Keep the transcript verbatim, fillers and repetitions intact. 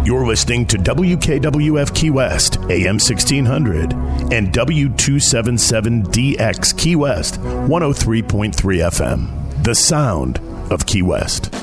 You're listening to W K W F Key West, A M sixteen hundred, and W two seventy-seven D X Key West, one oh three point three F M. The sound of Key West.